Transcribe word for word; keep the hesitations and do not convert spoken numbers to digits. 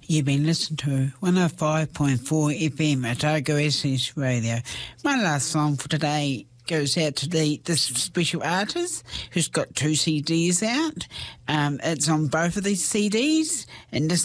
You've been listening to one oh five point four F M Otago S S Radio. My last song for today goes out to the this special artist who's got two C Ds out. Um, it's on both of these C Ds, and this